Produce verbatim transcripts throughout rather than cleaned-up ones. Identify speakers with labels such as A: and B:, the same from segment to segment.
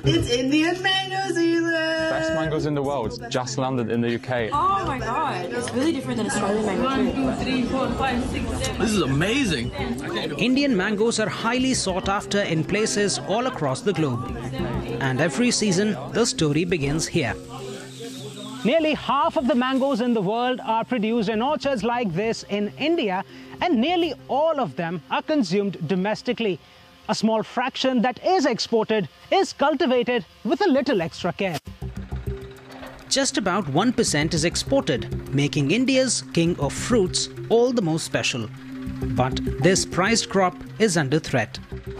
A: It's Indian mango season!
B: Best mangoes in the world, just landed in the U K.
C: Oh my god, it's really different than Australian mango too.
D: One, two, three, four, five, six, seven. This is amazing.
E: Indian mangoes are highly sought after in places all across the globe. And every season, the story begins here. Nearly half of the mangoes in the world are produced in orchards like this in India, and nearly all of them are consumed domestically. A small fraction that is exported is cultivated with a little extra care. Just about one percent is exported, making India's king of fruits all the more special. But this prized crop is under threat.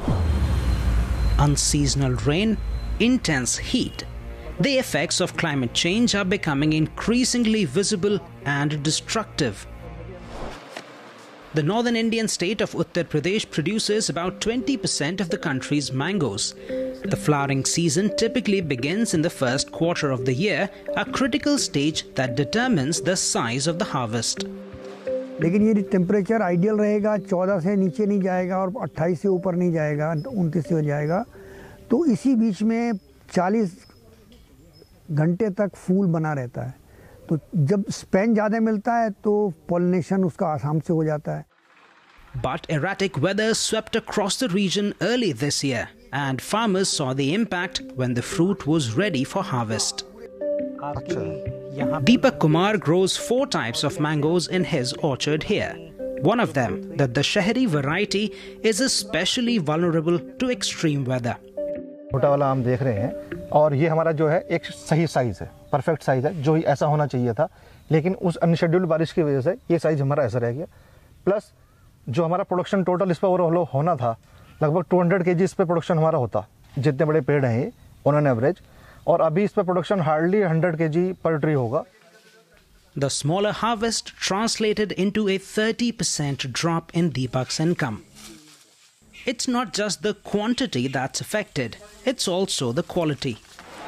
E: Unseasonal rain, intense heat. The effects of climate change are becoming increasingly visible and destructive. The northern Indian state of Uttar Pradesh produces about twenty percent of the country's mangoes. The flowering season typically begins in the first quarter of the year, a critical stage that determines the size of the harvest.
F: लेकिन ये temperature ideal रहेगा, चौदह से नीचे नहीं जाएगा और अट्ठाईस से ऊपर नहीं जाएगा, उनतीस से हो जाएगा, तो इसी बीच में चालीस घंटे तक फूल बना रहता है. तो जब स्पेन ज़्यादा मिलता है तो पॉलिनेशन उसका आसाम से हो जाता है.
E: But erratic weather swept across the region early this year, and farmers saw the impact when the fruit was ready for harvest. Deepak Kumar grows four types of mangoes in his orchard here. One of them, the Dashehri variety, is especially vulnerable to extreme weather.
G: छोटा वाला आम देख रहे हैं और ये हमारा जो है एक सही साइज है, परफेक्ट साइज है, जो ऐसा होना चाहिए था, लेकिन उस अनशेड्यूल्ड बारिश की वजह से ये साइज हमारा ऐसा रह गया. प्लस जो हमारा प्रोडक्शन टोटल इस पर होना था, लगभग दो सौ केजी इस पे प्रोडक्शन हमारा होता, जितने बड़े पेड़ हैं ऑन एन एवरेज, और अभी इस पे production hardly one hundred KG पर ट्री होगा.
E: The smaller harvest translated into a thirty percent drop in Deepak's income. It's not just the quantity that's affected, it's also the quality.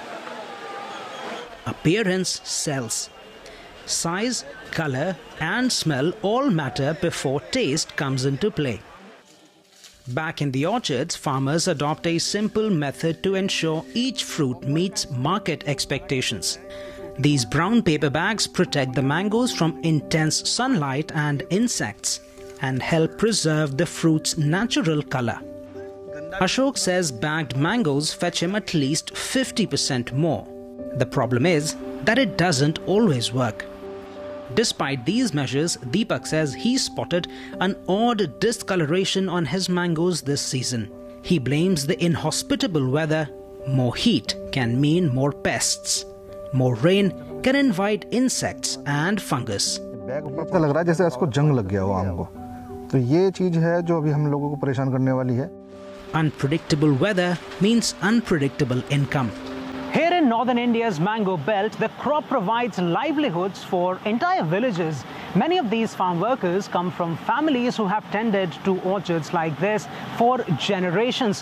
E: Appearance sells. Size, color, and smell all matter before taste comes into play. Back in the orchards, farmers adopt a simple method to ensure each fruit meets market expectations. These brown paper bags protect the mangoes from intense sunlight and insects and help preserve the fruit's natural color. Ashok says bagged mangoes fetch him at least fifty percent more. The problem is that it doesn't always work. Despite these measures, Deepak says he spotted an odd discoloration on his mangoes this season. He blames the inhospitable weather. More heat can mean more pests. More rain can invite insects and fungus.
G: Bag लग रहा है जैसे इसको जंग लग गया हो आम को. तो ये चीज है जो अभी हम लोगों को परेशान करने वाली है.
E: Unpredictable weather means unpredictable income. Here in northern India's mango belt, the crop provides livelihoods for entire villages. Many of these farm workers come from families who have tended to orchards like this for generations.